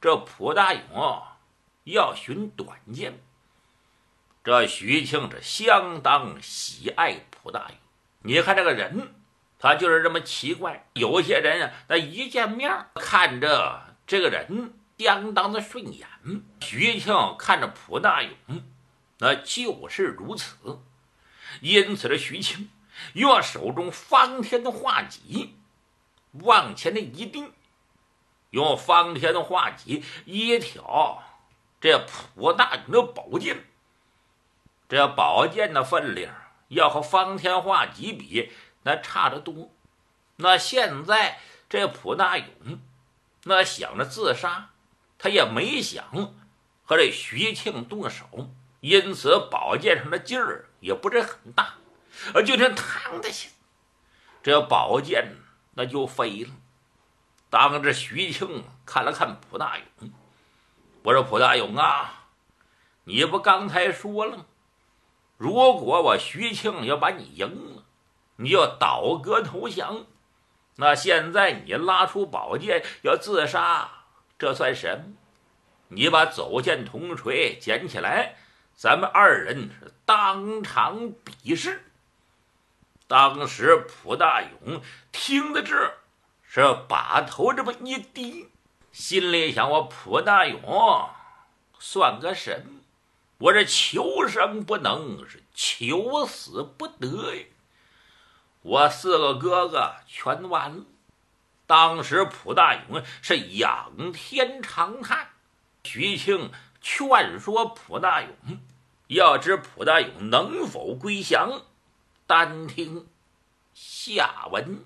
这蒲大勇要寻短见。这徐庆是相当喜爱蒲大勇。你看这个人，他就是这么奇怪。有些人啊，那一见面看着这个人相当的顺眼。徐庆看着蒲大勇，那就是如此。因此，这徐庆用手中方天的画戟往前的一钉，用方天的画戟一挑这蒲大勇的宝剑。这宝剑的分量要和方天画戟比，那差得多。那现在这蒲大勇那想着自杀，他也没想和这徐庆动手，因此宝剑上的劲儿也不是很大，就听嘡的响，这宝剑那就飞了。当着徐庆看了看蒲大勇，我说：“蒲大勇啊，你不刚才说了吗？如果我徐庆要把你赢了，你就倒戈投降。那现在你拉出宝剑要自杀，这算什么？你把走剑铜锤捡起来，咱们二人是当场比试。”当时蒲大勇听得这是把头这么一低，心里想：我蒲大勇算个什么？我这求生不能，是求死不得呀！我四个哥哥全完了。当时蒲大勇是仰天长叹。徐庆劝说蒲大勇，要知蒲大勇能否归降，单听下文。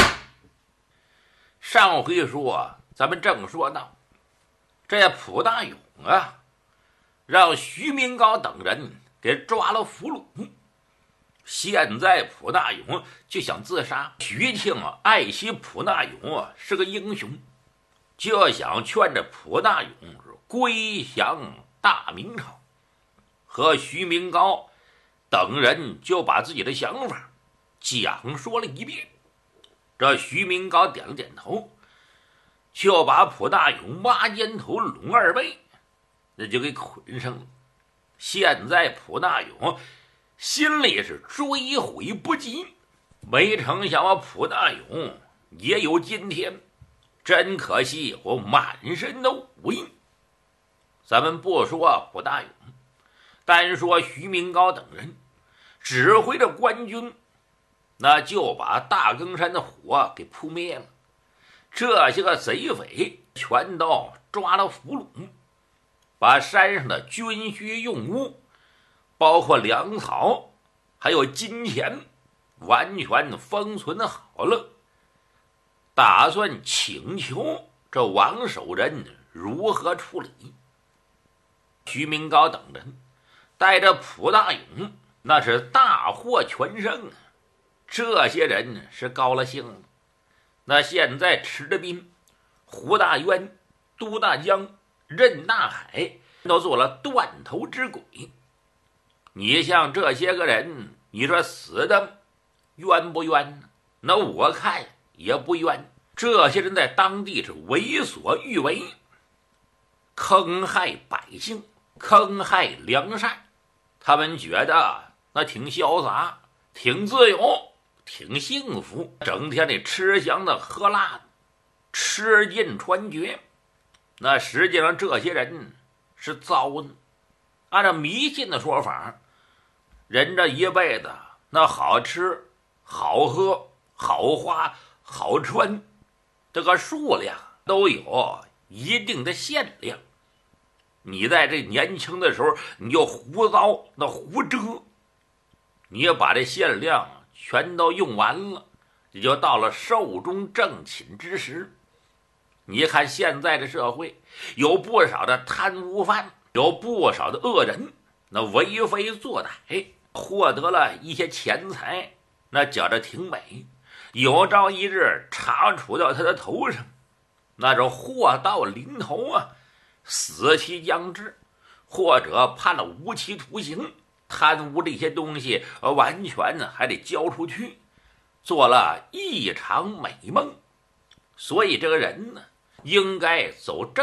上回说咱们正说到，这蒲大勇啊，让徐明高等人给抓了俘虏。现在蒲大勇就想自杀。徐庆爱惜蒲大勇是个英雄，就想劝着蒲大勇归降大明朝。和徐明高等人就把自己的想法讲说了一遍。这徐明高点了点头，就把蒲大勇挖肩头拢二背，那就给捆上了。现在蒲大勇心里是追悔不及，没成想蒲大勇也有今天，真可惜我满身的武艺。咱们不说蒲大勇，单说徐明高等人指挥着官军，那就把大更山的火给扑灭了。这些个贼匪全都抓了俘虏，把山上的军需用物，包括粮草还有金钱，完全封存好了，打算请求这王守仁如何处理。徐明高等人带着蒲大勇那是大获全胜啊！这些人是高了兴了。那现在池德斌、胡大渊、都大江、任大海都做了断头之鬼。你像这些个人，你说死的冤不冤呢？那我看也不冤。这些人在当地是为所欲为，坑害百姓，坑害良善。他们觉得那挺潇洒，挺自由，挺幸福，整天得吃香的喝辣的，吃尽穿绝。那实际上这些人是糟呢。按照迷信的说法，人这一辈子那好吃好喝好花好穿，这个数量都有一定的限量。你在这年轻的时候你就胡糟那胡折，你也把这限量全都用完了，也就到了寿终正寝之时。你看现在的社会有不少的贪污犯，有不少的恶人，那为非作歹，获得了一些钱财，那觉着挺美，有朝一日查处到他的头上，那是祸到临头啊，死期将至，或者判了无期徒刑。贪污这些东西完全还得交出去，做了一场美梦。所以这个人呢，应该走正